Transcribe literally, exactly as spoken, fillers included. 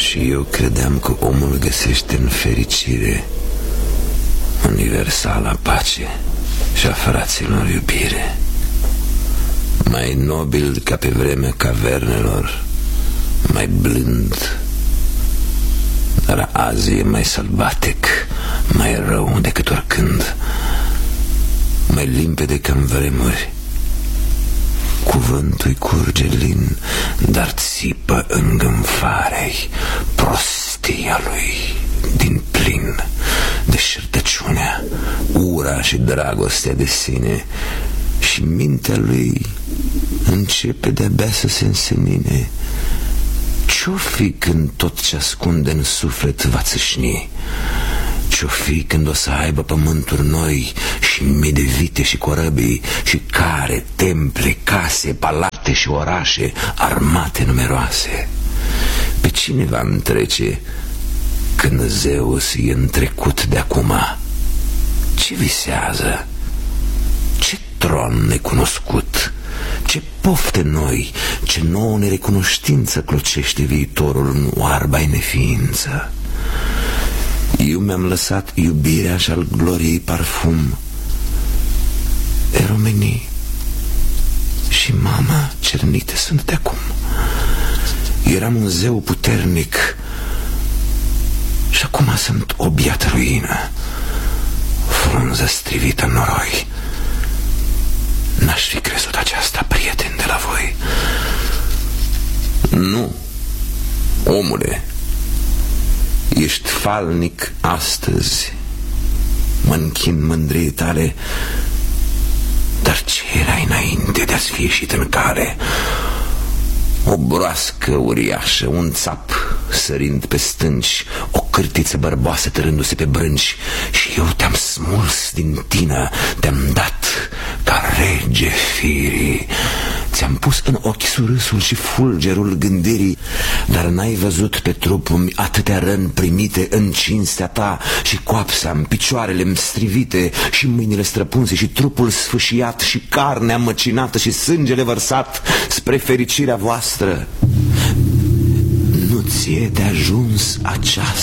Și eu credeam că omul găsește în fericire universala pace și a fraților iubire. Mai nobil ca pe vremea cavernelor, mai blând, dar azi e mai sălbatic, mai rău decât oricând, mai limpede ca în vremuri. Cuvântul-i curge lin, dar țipă îngânfarei prostia lui din plin, deșertăciunea, ura și dragostea de sine. Și mintea lui începe de-abia să se însenine. Ce-o fi când tot ce ascunde în suflet va țâșni? Ce-o fi când o să aibă pământuri noi și mii de vite și corăbii și care, temple, case, palate și orașe, armate numeroase? Pe cine va întrece când Zeus e întrecut de acum? Ce visează? Ce tron necunoscut? Ce pofte noi, ce nouă nerecunoștință clocește viitorul în oarba-i neființă? Eu mi-am lăsat iubirea și al gloriei parfum, eromenii și mama cernite sunt de acum. Eram un zeu puternic și acum sunt o biată ruină, frunză strivită în noroi. N-aș fi crezut aceasta, prieten, de la voi. Nu, omule, ești falnic astăzi, mă închin mândriei tale, dar ce erai înainte de-ați fi ieșit în cale? O broască uriașă, un țap sărind pe stânci, o cârtiță bărboasă târându-se pe brânci. Și eu te-am smuls din tine, te-am dat ca rege firii. Ți-am pus în ochi surâsul și fulgerul gândirii, dar n-ai văzut pe trupul atâtea răni primite în cinstea ta, și coapsa în picioarele-mi strivite, și mâinile străpunse, și trupul sfâșiat, și carnea măcinată, și sângele vărsat spre fericirea voastră. Nu ți-e de ajuns aceasta?